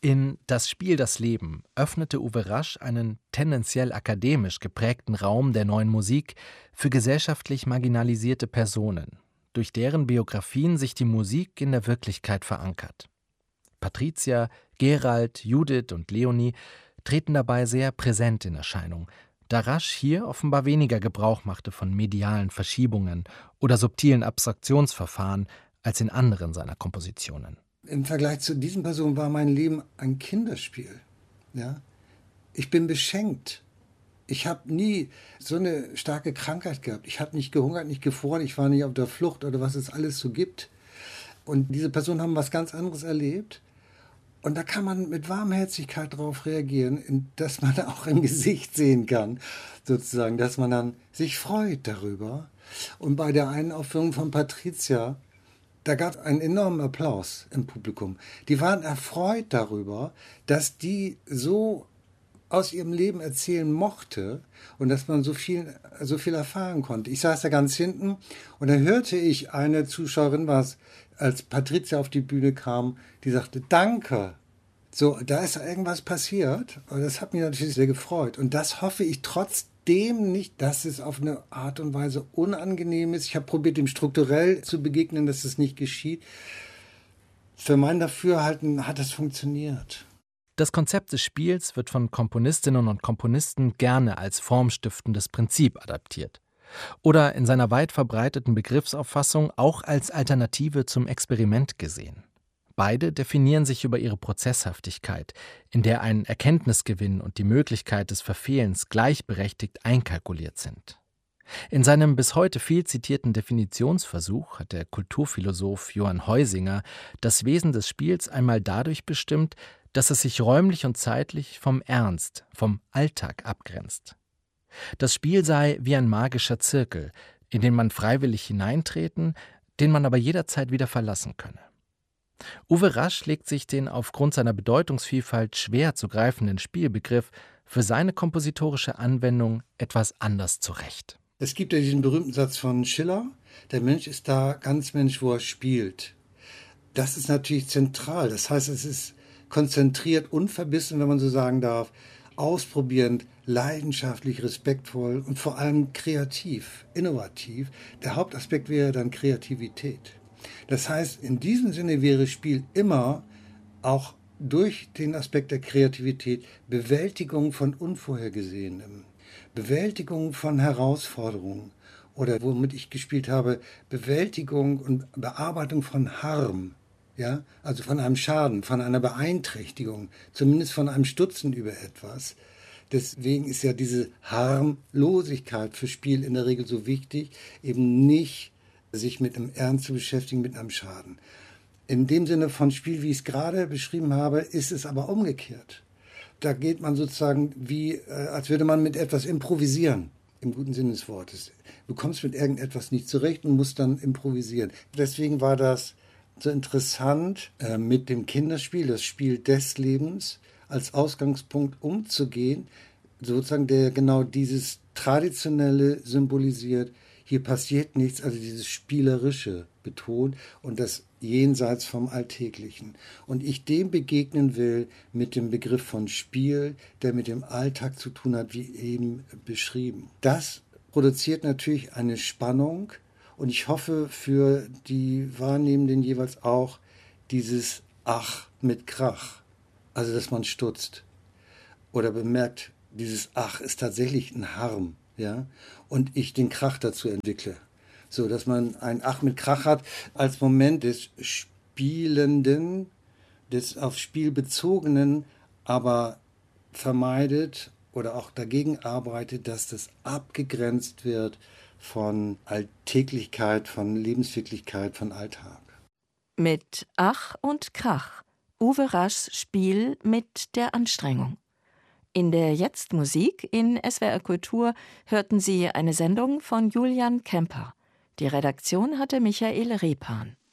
In Das Spiel, das Leben öffnete Uwe Rasch einen tendenziell akademisch geprägten Raum der Neuen Musik für gesellschaftlich marginalisierte Personen, durch deren Biografien sich die Musik in der Wirklichkeit verankert. Patricia, Gerald, Judith und Leonie treten dabei sehr präsent in Erscheinung, da Rasch hier offenbar weniger Gebrauch machte von medialen Verschiebungen oder subtilen Abstraktionsverfahren als in anderen seiner Kompositionen. Im Vergleich zu diesen Personen war mein Leben ein Kinderspiel. Ja? Ich bin beschenkt. Ich habe nie so eine starke Krankheit gehabt. Ich habe nicht gehungert, nicht gefroren, ich war nicht auf der Flucht oder was es alles so gibt. Und diese Personen haben was ganz anderes erlebt. Und da kann man mit Warmherzigkeit darauf reagieren, dass man auch im Gesicht sehen kann, sozusagen, dass man dann sich freut darüber. Und bei der einen Aufführung von Patricia, da gab es einen enormen Applaus im Publikum. Die waren erfreut darüber, dass die so aus ihrem Leben erzählen mochte und dass man so viel erfahren konnte. Ich saß da ganz hinten und dann hörte ich eine Zuschauerin, als Patricia auf die Bühne kam, die sagte, danke. So, da ist irgendwas passiert und das hat mich natürlich sehr gefreut. Und das hoffe ich trotzdem nicht, dass es auf eine Art und Weise unangenehm ist. Ich habe probiert, dem strukturell zu begegnen, dass es nicht geschieht. Für mein Dafürhalten hat es funktioniert. Das Konzept des Spiels wird von Komponistinnen und Komponisten gerne als formstiftendes Prinzip adaptiert. Oder in seiner weit verbreiteten Begriffsauffassung auch als Alternative zum Experiment gesehen. Beide definieren sich über ihre Prozesshaftigkeit, in der ein Erkenntnisgewinn und die Möglichkeit des Verfehlens gleichberechtigt einkalkuliert sind. In seinem bis heute viel zitierten Definitionsversuch hat der Kulturphilosoph Johann Heusinger das Wesen des Spiels einmal dadurch bestimmt, dass es sich räumlich und zeitlich vom Ernst, vom Alltag abgrenzt. Das Spiel sei wie ein magischer Zirkel, in den man freiwillig hineintreten, den man aber jederzeit wieder verlassen könne. Uwe Rasch legt sich den aufgrund seiner Bedeutungsvielfalt schwer zu greifenden Spielbegriff für seine kompositorische Anwendung etwas anders zurecht. Es gibt ja diesen berühmten Satz von Schiller, der Mensch ist da ganz Mensch, wo er spielt. Das ist natürlich zentral, das heißt, es ist konzentriert, unverbissen, wenn man so sagen darf, ausprobierend, leidenschaftlich, respektvoll und vor allem kreativ, innovativ. Der Hauptaspekt wäre dann Kreativität. Das heißt, in diesem Sinne wäre Spiel immer auch durch den Aspekt der Kreativität Bewältigung von Unvorhergesehenem, Bewältigung von Herausforderungen oder womit ich gespielt habe, Bewältigung und Bearbeitung von Harm, ja, also von einem Schaden, von einer Beeinträchtigung, zumindest von einem Stutzen über etwas. Deswegen ist ja diese Harmlosigkeit für Spiel in der Regel so wichtig, eben nicht sich mit einem Ernst zu beschäftigen, mit einem Schaden. In dem Sinne von Spiel, wie ich es gerade beschrieben habe, ist es aber umgekehrt. Da geht man sozusagen als würde man mit etwas improvisieren, im guten Sinne des Wortes. Du kommst mit irgendetwas nicht zurecht und musst dann improvisieren. Deswegen war das so interessant, mit dem Kinderspiel, das Spiel des Lebens, als Ausgangspunkt umzugehen, sozusagen der genau dieses Traditionelle symbolisiert. Hier passiert nichts, also dieses Spielerische betont und das jenseits vom Alltäglichen. Und ich dem begegnen will mit dem Begriff von Spiel, der mit dem Alltag zu tun hat, wie eben beschrieben. Das produziert natürlich eine Spannung und ich hoffe für die Wahrnehmenden jeweils auch dieses Ach mit Krach, also dass man stutzt oder bemerkt, dieses Ach ist tatsächlich ein Harm. Ja, und ich den Krach dazu entwickle, so dass man ein Ach mit Krach hat als Moment des Spielenden, des auf Spiel bezogenen, aber vermeidet oder auch dagegen arbeitet, dass das abgegrenzt wird von Alltäglichkeit, von Lebenswirklichkeit, von Alltag. Mit Ach und Krach. Uwe Raschs Spiel mit der Anstrengung. In der Jetzt-Musik in SWR Kultur hörten Sie eine Sendung von Julian Kemper. Die Redaktion hatte Michael Repan.